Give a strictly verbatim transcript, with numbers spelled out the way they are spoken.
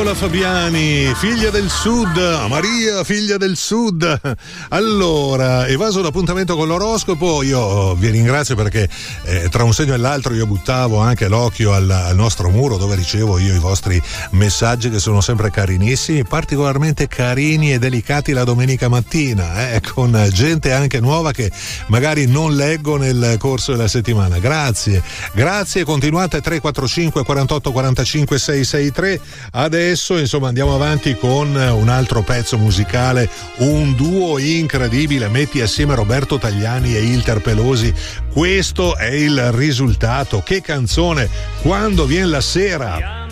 Paola Fabiani, figlia del sud, Maria, figlia del sud. Allora, evaso l'appuntamento con l'oroscopo, io vi ringrazio perché eh, tra un segno e l'altro io buttavo anche l'occhio al, al nostro muro dove ricevo io i vostri messaggi che sono sempre carinissimi, particolarmente carini e delicati la domenica mattina, eh, con gente anche nuova che magari non leggo nel corso della settimana. Grazie, grazie, continuate tre quattro cinque quarantotto quarantacinque sei sei tre. Adesso insomma andiamo avanti con un altro pezzo musicale, un duo incredibile, metti assieme Roberto Tagliani e Ilter Pelosi, questo è il risultato. Che canzone, Quando viene la sera.